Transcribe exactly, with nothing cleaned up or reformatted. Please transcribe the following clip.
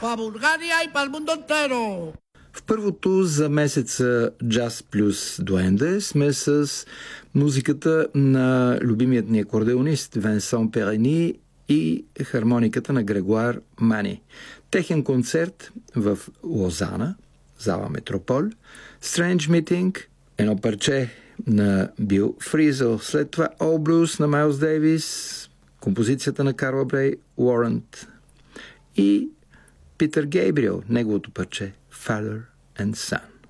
Pa Bulgaria и pa el mundo entero. В първото за месеца Джаз плюс Дуенде сме с музиката на любимият ни акордеонист Венсан Перени и хармониката на Грегуар Мани. Техен концерт в Лозана, зала Метрополь, Strange Meeting, едно парче на Бил Фризъл, след това All Blues на Майлз Дейвис, композицията на Карла Брей Уорънт и Питър Гейбриел, неговото парче Father and Son.